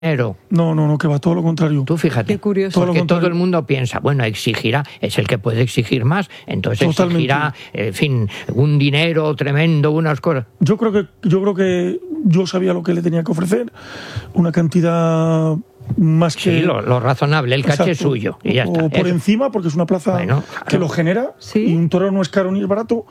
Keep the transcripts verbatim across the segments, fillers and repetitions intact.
dinero. No, no, no, que va todo lo contrario. Tú fíjate, Qué curioso. porque Todo lo todo el mundo piensa, bueno, exigirá, es el que puede exigir más, entonces Totalmente. exigirá, en fin, un dinero tremendo, unas cosas. Yo creo que yo creo que yo sabía lo que le tenía que ofrecer, una cantidad más que... Sí, lo, lo razonable, el caché es Exacto. suyo, y ya o está. por Eso. encima, porque es una plaza Bueno, que claro. lo genera, Sí. y un torero no es caro ni es barato,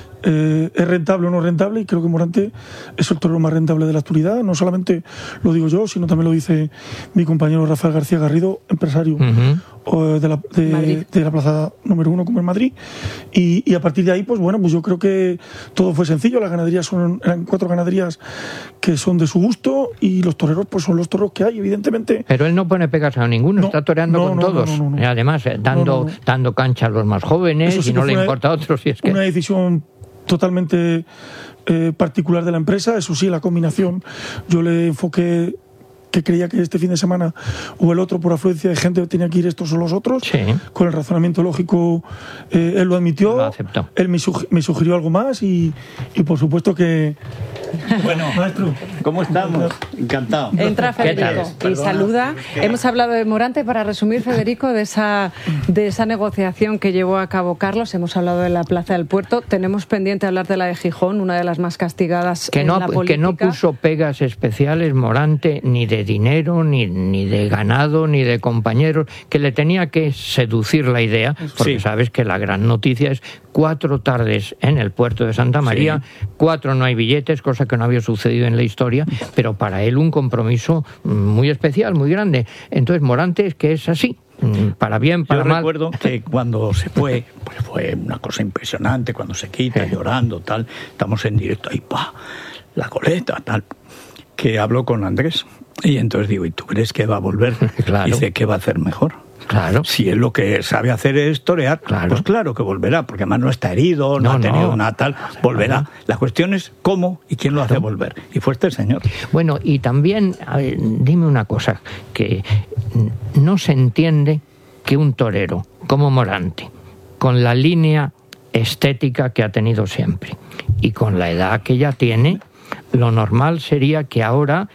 eh, es rentable o no rentable, y creo que Morante es el torero más rentable de la actualidad. No solamente lo digo yo, sino también lo dice mi compañero Rafael García Garrido, empresario Ujú. o de, la, Madrid. de, de la plaza número uno, como en Madrid, y, y a partir de ahí, pues bueno, pues yo creo que todo fue sencillo. Las ganaderías son, eran cuatro ganaderías que son de su gusto, y los toreros pues son los toreros que hay, evidentemente. Pero él no pone pegas a ninguno, No, está toreando no, con no, todos. no, no, no. Y además, eh, dando, No, no, no. dando cancha a los más jóvenes, Eso sí y que no fue le una- importa a otros, si es que... Una decisión totalmente eh, particular de la empresa. Eso sí, la combinación, yo le enfoqué que creía que este fin de semana o el otro, por afluencia de gente, tenía que ir estos o los otros. Sí. Con el razonamiento lógico, eh, él lo admitió, Lo aceptó. él me, sug- me sugirió algo más, y, y por supuesto que... Bueno, Maestro, ¿cómo estamos? Encantado. Entra ¿Qué tal? Federico y Perdona. saluda. Hemos hablado de Morante. Para resumir, Federico, de esa, de esa negociación que llevó a cabo Carlos. Hemos hablado de la Plaza del Puerto. Tenemos pendiente hablar de la de Gijón, una de las más castigadas Que en no, la política. que no puso pegas especiales Morante, ni de dinero, ni, ni de ganado, ni de compañeros, que le tenía que seducir la idea, porque Sí. sabes que la gran noticia es cuatro tardes en el puerto de Santa María, cuatro no hay billetes, cosa que no había sucedido en la historia, pero para él un compromiso muy especial, muy grande. Entonces Morante es que es así, para bien, para Yo mal. recuerdo que cuando se fue, pues fue una cosa impresionante, cuando se quita, Sí. llorando, tal, estamos en directo, ahí, pa, la coleta, tal, que habló con Andrés, y entonces digo, ¿y tú crees que va a volver? Claro. Dice, ¿qué va a hacer mejor? Claro. Si él lo que sabe hacer es torear, Claro. pues claro que volverá, porque además no está herido, no, No, ha tenido no. nada tal, volverá. La cuestión es cómo y quién lo hace volver. Y fue este señor. Bueno, y también, a ver, dime una cosa, que no se entiende que un torero como Morante, con la línea estética que ha tenido siempre y con la edad que ya tiene, lo normal sería que ahora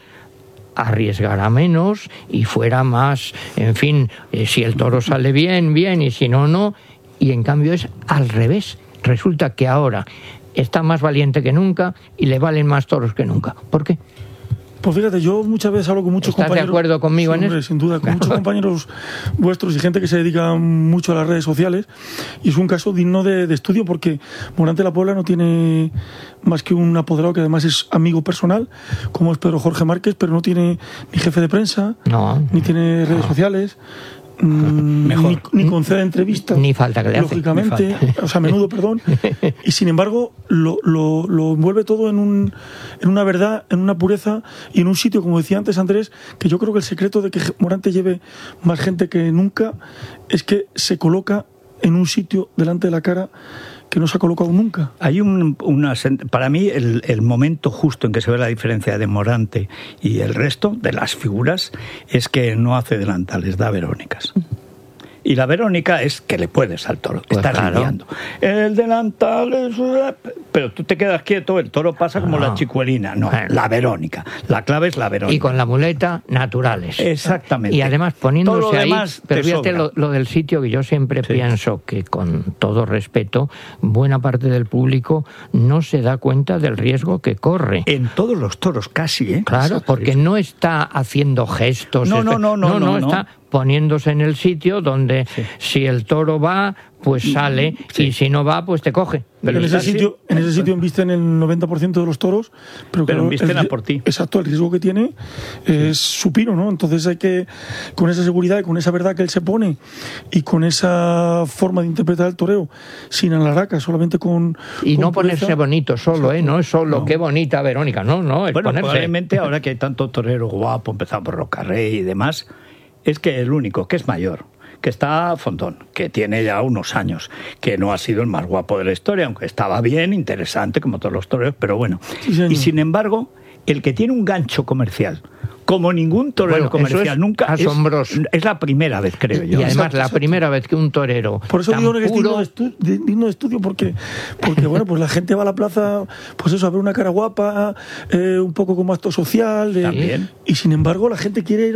arriesgara menos y fuera más, en fin, eh, si el toro sale bien, bien, y si no, no, y en cambio es al revés. Resulta que ahora está más valiente que nunca y le valen más toros que nunca. ¿Por qué? pues fíjate, yo muchas veces hablo con muchos ¿Estás de compañeros... acuerdo conmigo Sí, en hombre, eso? sin duda, con muchos compañeros vuestros y gente que se dedica mucho a las redes sociales, y es un caso digno de, de estudio, porque Morante La Puebla no tiene más que un apoderado que además es amigo personal, como es Pedro Jorge Márquez, pero no tiene ni jefe de prensa, No. ni tiene redes sociales, mm, Mejor. ni, ni concede entrevistas, Ni falta que le hace. lógicamente, Ni o sea, a menudo, perdón, y sin embargo lo, lo, lo envuelve todo en, un, en una verdad, en una pureza y en un sitio, como decía antes Andrés, que yo creo que el secreto de que Morante lleve más gente que nunca es que se coloca en un sitio delante de la cara que no se ha colocado nunca. Hay un, una, para mí el, el momento justo en que se ve la diferencia de Morante y el resto de las figuras es que no hace delantales, da verónicas. Y la verónica es que le puedes al toro, Pues estás claro. lidiando. El delantal es... Pero tú te quedas quieto, el toro pasa como No. la chicuelina. No, Bueno. la verónica. La clave es la verónica. Y con la muleta, naturales. Exactamente. Y además Todo poniéndose lo ahí, demás pero te fíjate sobra. lo, lo del sitio, que yo siempre Sí. pienso que, con todo respeto, buena parte del público no se da cuenta del riesgo que corre. En todos los toros, casi, ¿eh? Claro, Exacto. porque no está haciendo gestos. No, no, no, no, no, no. está poniéndose en el sitio donde Sí. si el toro va, pues sale, Sí. y si no va, pues te coge. Pero en ese está así. sitio, en ese sitio embisten el noventa por ciento de los toros, pero, Pero claro, embisten el a ri- por ti. Exacto, el riesgo que tiene es supino, ¿no? Entonces hay que, con esa seguridad y con esa verdad que él se pone y con esa forma de interpretar el toreo, sin alaraca, solamente con... Y con no pureza. ponerse bonito solo, ¿eh? No es solo No. qué bonita Verónica, no, no, es Bueno, ponerse. probablemente ahora que hay tanto torero guapo, empezado por Rocarrey y demás, es que el único que es mayor, que está Fontón, que tiene ya unos años, que no ha sido el más guapo de la historia, aunque estaba bien, interesante, como todos los toreros, pero bueno. Sí, señor. Y sin embargo, el que tiene un gancho comercial como ningún torero Bueno, eso comercial es nunca. asombroso. Es, es la primera vez, creo yo. Y además, Exacto, la exacto. primera vez que un torero. Por eso tan digo que es digno puro- de, estu- de- digno de estudio, porque, porque bueno, pues la gente va a la plaza, pues eso, a ver una cara guapa, eh, un poco como acto social. eh, También. Y sin embargo, la gente quiere ir